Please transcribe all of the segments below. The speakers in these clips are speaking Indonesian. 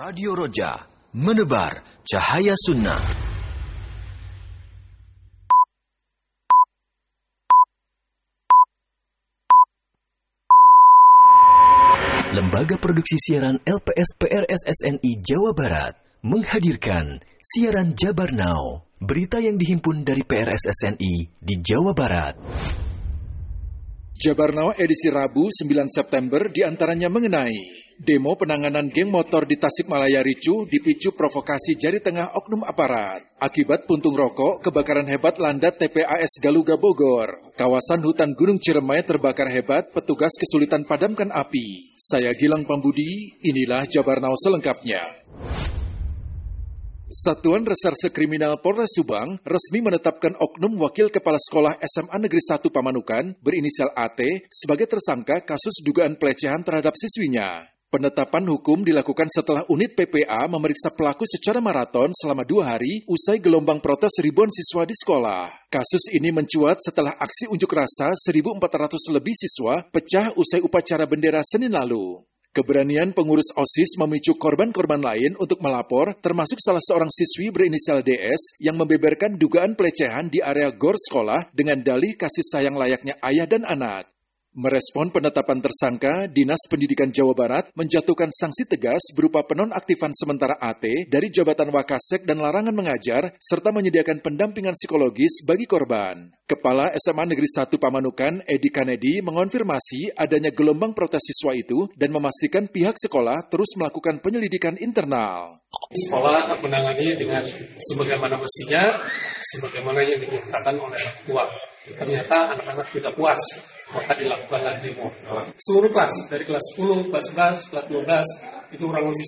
Radio Roja, menebar cahaya sunnah. Lembaga Produksi Siaran LPS PRS SNI Jawa Barat menghadirkan siaran Jabar Now, berita yang dihimpun dari PRS SNI di Jawa Barat. Jabar Now edisi Rabu 9 September diantaranya mengenai demo penanganan geng motor di Tasikmalaya ricuh dipicu provokasi jari tengah oknum aparat. Akibat puntung rokok, kebakaran hebat landa TPAS Galuga Bogor. Kawasan hutan Gunung Ciremai terbakar hebat, petugas kesulitan padamkan api. Saya Gilang Pambudi, inilah Jabar Now selengkapnya. Satuan Reserse Kriminal Polres Subang resmi menetapkan oknum wakil kepala sekolah SMA Negeri 1 Pamanukan berinisial AT sebagai tersangka kasus dugaan pelecehan terhadap siswinya. Penetapan hukum dilakukan setelah unit PPA memeriksa pelaku secara maraton selama 2 hari usai gelombang protes ribuan siswa di sekolah. Kasus ini mencuat setelah aksi unjuk rasa 1.400 lebih siswa pecah usai upacara bendera Senin lalu. Keberanian pengurus OSIS memicu korban-korban lain untuk melapor, termasuk salah seorang siswi berinisial DS yang membeberkan dugaan pelecehan di area gor sekolah dengan dalih kasih sayang layaknya ayah dan anak. Merespon penetapan tersangka, Dinas Pendidikan Jawa Barat menjatuhkan sanksi tegas berupa penonaktifan sementara AT dari jabatan Wakasek dan larangan mengajar, serta menyediakan pendampingan psikologis bagi korban. Kepala SMA Negeri 1 Pamanukan, Edi Kanedi, mengonfirmasi adanya gelombang protes siswa itu dan memastikan pihak sekolah terus melakukan penyelidikan internal. Sekolah menangani dengan sebagaimana mestinya, sebagaimana yang dimintakan oleh orang tua. Ternyata anak-anak tidak puas, maka dilakukanlah demo. Seluruh kelas, dari kelas 10, kelas 11, kelas 12, itu kurang lebih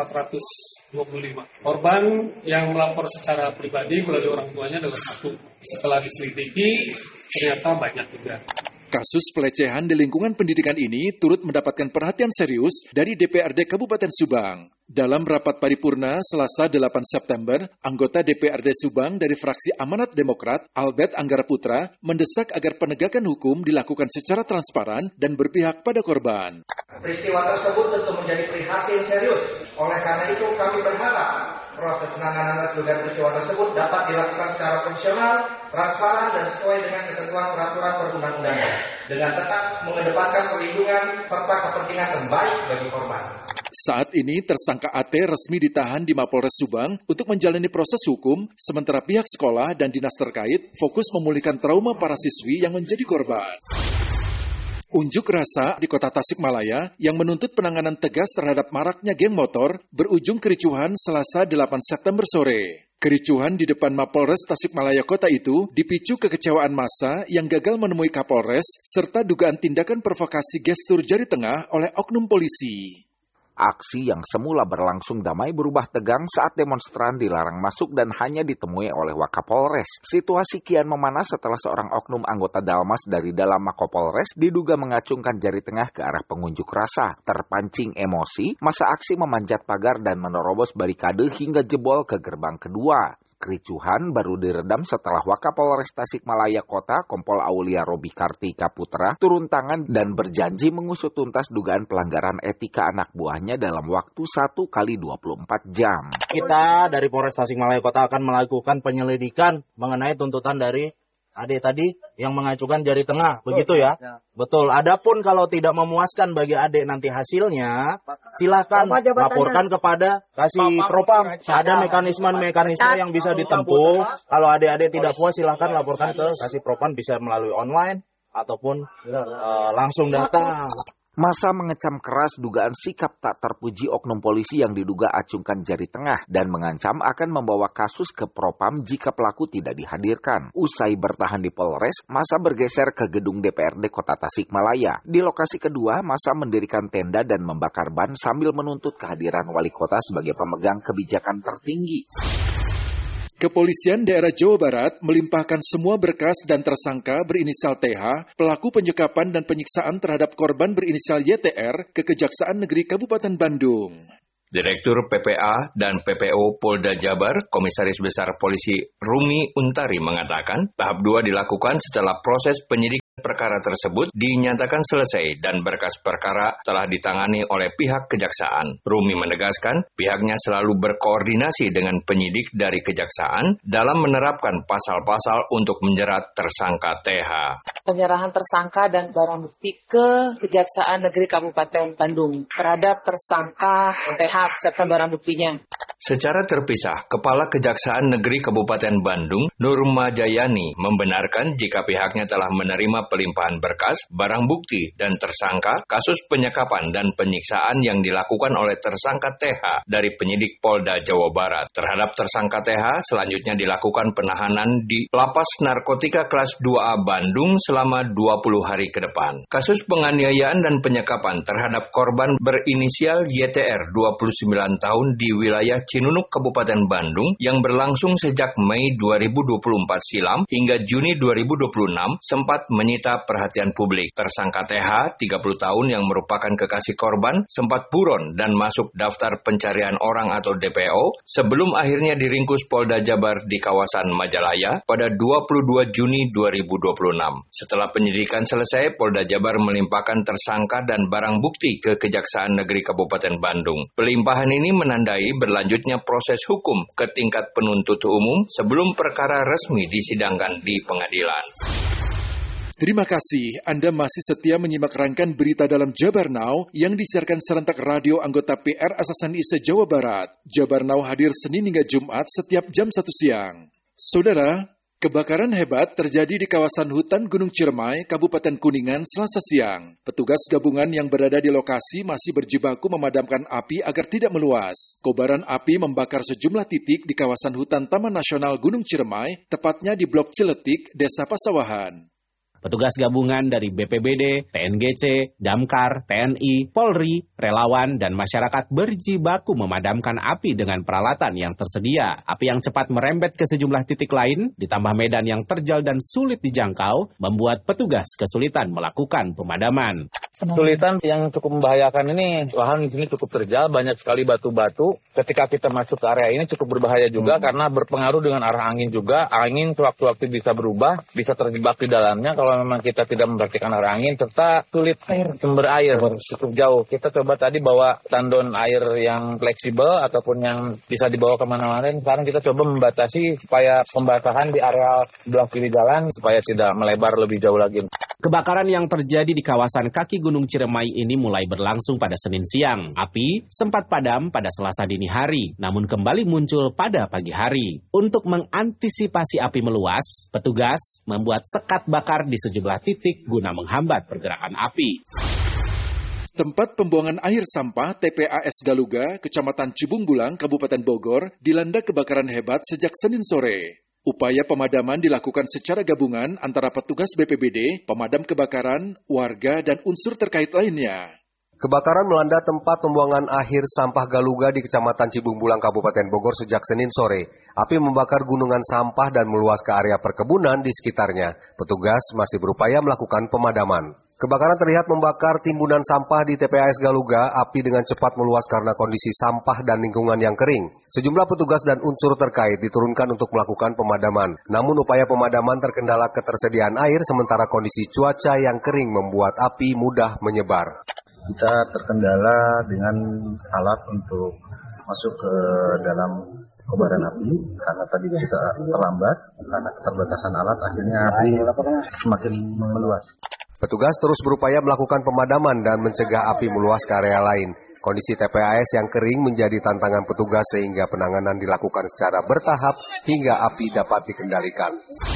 1.425. Korban yang melapor secara pribadi melalui orang tuanya adalah 1. Setelah diselidiki, ternyata banyak juga. Kasus pelecehan di lingkungan pendidikan ini turut mendapatkan perhatian serius dari DPRD Kabupaten Subang. Dalam rapat paripurna Selasa 8 September, anggota DPRD Subang dari fraksi Amanat Demokrat, Albert Anggara Putra, mendesak agar penegakan hukum dilakukan secara transparan dan berpihak pada korban. Peristiwa tersebut tentu menjadi prihatin serius. Oleh karena itu kami berharap proses penanganan dugaan peristiwa tersebut dapat dilakukan secara profesional, transparan, dan sesuai dengan ketentuan peraturan perundang-undangan, dengan tetap mengedepankan perlindungan serta kepentingan terbaik bagi korban. Saat ini tersangka AT resmi ditahan di Mapolres Subang untuk menjalani proses hukum, sementara pihak sekolah dan dinas terkait fokus memulihkan trauma para siswi yang menjadi korban. Unjuk rasa di kota Tasikmalaya yang menuntut penanganan tegas terhadap maraknya geng motor berujung kericuhan Selasa 8 September sore. Kericuhan di depan Mapolres Tasikmalaya kota itu dipicu kekecewaan massa yang gagal menemui Kapolres serta dugaan tindakan provokasi gestur jari tengah oleh oknum polisi. Aksi yang semula berlangsung damai berubah tegang saat demonstran dilarang masuk dan hanya ditemui oleh Wakapolres. Situasi kian memanas setelah seorang oknum anggota Dalmas dari dalam Makopolres diduga mengacungkan jari tengah ke arah pengunjuk rasa. Terpancing emosi, massa aksi memanjat pagar dan menerobos barikade hingga jebol ke gerbang kedua. Kericuhan baru diredam setelah Wakapolres Tasikmalaya Kota, Kompol Aulia Robi Kartika Putra, turun tangan dan berjanji mengusut tuntas dugaan pelanggaran etika anak buahnya dalam waktu 1x24 jam. Kita dari Polres Tasikmalaya Kota akan melakukan penyelidikan mengenai tuntutan dari Ade tadi yang mengacukan jari tengah, begitu ya? Betul. Adapun kalau tidak memuaskan bagi Ade nanti hasilnya, silakan laporkan kepada kasih propam. Ada mekanisme yang bisa ditempuh. Kalau Ade tidak puas, silakan laporkan ke kasih propam, bisa melalui online ataupun langsung datang. Massa mengecam keras dugaan sikap tak terpuji oknum polisi yang diduga acungkan jari tengah dan mengancam akan membawa kasus ke Propam jika pelaku tidak dihadirkan. Usai bertahan di Polres, massa bergeser ke gedung DPRD Kota Tasikmalaya. Di lokasi kedua, massa mendirikan tenda dan membakar ban sambil menuntut kehadiran wali kota sebagai pemegang kebijakan tertinggi. Kepolisian daerah Jawa Barat melimpahkan semua berkas dan tersangka berinisial TH, pelaku penyekapan dan penyiksaan terhadap korban berinisial YTR ke Kejaksaan Negeri Kabupaten Bandung. Direktur PPA dan PPO Polda Jabar, Komisaris Besar Polisi Rumi Untari mengatakan, tahap 2 dilakukan setelah proses penyidikan Perkara tersebut dinyatakan selesai dan berkas perkara telah ditangani oleh pihak kejaksaan. Rumi menegaskan pihaknya selalu berkoordinasi dengan penyidik dari kejaksaan dalam menerapkan pasal-pasal untuk menjerat tersangka TH. Penyerahan tersangka dan barang bukti ke Kejaksaan Negeri Kabupaten Bandung terhadap tersangka TH beserta barang buktinya. Secara terpisah, Kepala Kejaksaan Negeri Kabupaten Bandung, Nurma Jayani, membenarkan jika pihaknya telah menerima pelimpahan berkas, barang bukti, dan tersangka kasus penyekapan dan penyiksaan yang dilakukan oleh tersangka TH dari penyidik Polda Jawa Barat. Terhadap tersangka TH, selanjutnya dilakukan penahanan di Lapas Narkotika Kelas 2A Bandung selama 20 hari ke depan. Kasus penganiayaan dan penyekapan terhadap korban berinisial YTR 29 tahun di wilayah Cinunuk, Kabupaten Bandung yang berlangsung sejak Mei 2024 silam hingga Juni 2026 sempat menyita perhatian publik. Tersangka TH, 30 tahun yang merupakan kekasih korban, sempat buron dan masuk daftar pencarian orang atau DPO sebelum akhirnya diringkus Polda Jabar di kawasan Majalaya pada 22 Juni 2026. Setelah penyidikan selesai, Polda Jabar melimpahkan tersangka dan barang bukti ke Kejaksaan Negeri Kabupaten Bandung. Pelimpahan ini menandai berlanjut proses hukum ke tingkat penuntut umum sebelum perkara resmi disidangkan di pengadilan. Terima kasih Anda masih setia menyimak rangkaian berita dalam Jabar Now yang disiarkan serentak radio anggota PRSSNI se-Jawa Barat. Jabar Now hadir Senin hingga Jumat setiap jam 1 siang. Saudara, kebakaran hebat terjadi di kawasan hutan Gunung Ciremai, Kabupaten Kuningan, Selasa siang. Petugas gabungan yang berada di lokasi masih berjibaku memadamkan api agar tidak meluas. Kobaran api membakar sejumlah titik di kawasan hutan Taman Nasional Gunung Ciremai, tepatnya di Blok Ciletik, Desa Pasawahan. Petugas gabungan dari BPBD, TNGC, Damkar, TNI, Polri, relawan, dan masyarakat berjibaku memadamkan api dengan peralatan yang tersedia. Api yang cepat merembet ke sejumlah titik lain, ditambah medan yang terjal dan sulit dijangkau, membuat petugas kesulitan melakukan pemadaman. Kesulitan yang cukup membahayakan ini, lahan di sini cukup terjal, banyak sekali batu-batu. Ketika kita masuk ke area ini cukup berbahaya juga karena berpengaruh dengan arah angin juga. Angin sewaktu-waktu bisa berubah, bisa terjebak di dalamnya kalau memang kita tidak memperhatikan arah angin, serta sulit sumber air cukup jauh. Kita coba tadi bawa tandon air yang fleksibel ataupun yang bisa dibawa kemana-mana. Sekarang kita coba membatasi supaya pembasahan di area belah kiri jalan supaya tidak melebar lebih jauh lagi. Kebakaran yang terjadi di kawasan kaki Gunung Ciremai ini mulai berlangsung pada Senin siang. Api sempat padam pada Selasa dini hari, namun kembali muncul pada pagi hari. Untuk mengantisipasi api meluas, petugas membuat sekat bakar di sejumlah titik guna menghambat pergerakan api. Tempat pembuangan air sampah TPAS Galuga, Kecamatan Cibung Bulang, Kabupaten Bogor, dilanda kebakaran hebat sejak Senin sore. Upaya pemadaman dilakukan secara gabungan antara petugas BPBD, pemadam kebakaran, warga, dan unsur terkait lainnya. Kebakaran melanda tempat pembuangan akhir sampah Galuga di Kecamatan Cibung Bulang, Kabupaten Bogor sejak Senin sore. Api membakar gunungan sampah dan meluas ke area perkebunan di sekitarnya. Petugas masih berupaya melakukan pemadaman. Kebakaran terlihat membakar timbunan sampah di TPAS Galuga. Api dengan cepat meluas karena kondisi sampah dan lingkungan yang kering. Sejumlah petugas dan unsur terkait diturunkan untuk melakukan pemadaman. Namun upaya pemadaman terkendala ketersediaan air sementara kondisi cuaca yang kering membuat api mudah menyebar. Kita terkendala dengan alat untuk masuk ke dalam kobaran api karena tadi kita terlambat karena keterbatasan alat, akhirnya api semakin meluas. Petugas terus berupaya melakukan pemadaman dan mencegah api meluas ke area lain. Kondisi TPAS yang kering menjadi tantangan petugas sehingga penanganan dilakukan secara bertahap hingga api dapat dikendalikan.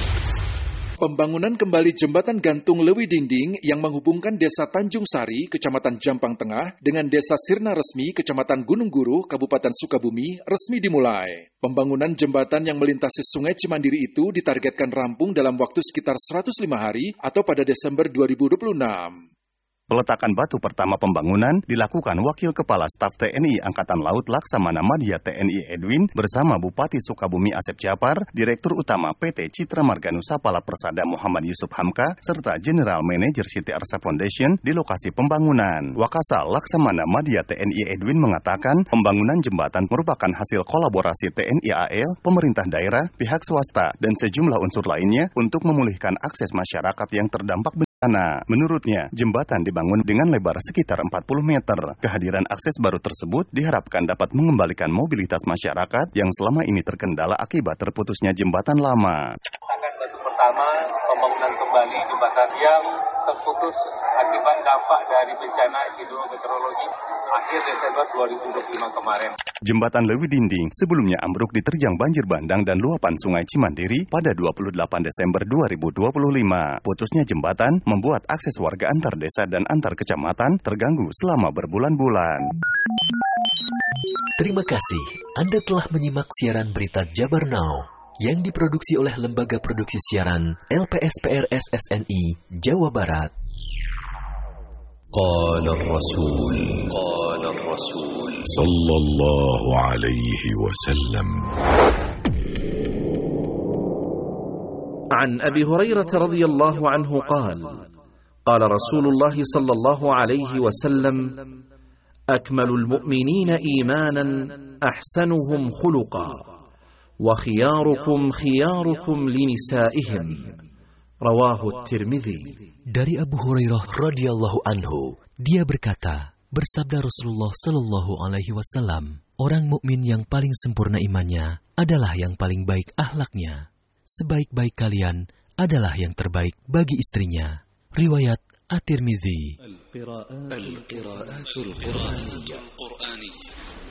Pembangunan kembali jembatan gantung Lewi Dinding yang menghubungkan Desa Tanjung Sari, Kecamatan Jampang Tengah, dengan Desa Sirna Resmi, Kecamatan Gunung Guru, Kabupaten Sukabumi, resmi dimulai. Pembangunan jembatan yang melintasi Sungai Cimandiri itu ditargetkan rampung dalam waktu sekitar 105 hari atau pada Desember 2026. Peletakan batu pertama pembangunan dilakukan Wakil Kepala Staf TNI Angkatan Laut Laksamana Madya TNI Edwin bersama Bupati Sukabumi Asep Japar, Direktur Utama PT Citra Marga Nusapala Persada Muhammad Yusuf Hamka, serta General Manager Siti Arsa Foundation di lokasi pembangunan. Wakasal Laksamana Madya TNI Edwin mengatakan pembangunan jembatan merupakan hasil kolaborasi TNI AL, pemerintah daerah, pihak swasta, dan sejumlah unsur lainnya untuk memulihkan akses masyarakat yang terdampak Menurutnya, jembatan dibangun dengan lebar sekitar 40 meter. Kehadiran akses baru tersebut diharapkan dapat mengembalikan mobilitas masyarakat yang selama ini terkendala akibat terputusnya jembatan lama. Batu pertama, pembangunan kembali jembatan yang terputus akibat dampak dari bencana hidrometeorologi akhir Desember 2025 kemarin. Jembatan Lewi Dinding sebelumnya ambruk diterjang banjir bandang dan luapan sungai Cimandiri pada 28 Desember 2025. Putusnya jembatan membuat akses warga antar desa dan antar kecamatan terganggu selama berbulan-bulan. Terima kasih Anda telah menyimak siaran berita Jabar Now yang diproduksi oleh Lembaga Produksi Siaran LPSPR SSNI Jawa Barat. Qala Rasul sallallahu alaihi wasallam. عن أبي هريرة رضي الله عنه قال قال رسول الله صلى الله عليه وسلم أكمل المؤمنين إيمانا أحسنهم خلقا وخياركم خياركم لنسائهم رواه الترمذي. Dari Abu Hurairah radhiyallahu anhu, dia berkata, bersabda Rasulullah sallallahu alaihi wasallam, orang mukmin yang paling sempurna imannya adalah yang paling baik akhlaknya. Sebaik-baik kalian adalah yang terbaik bagi istrinya. Riwayat At-Tirmidzi. Al-qira'atul Qur'aniyah.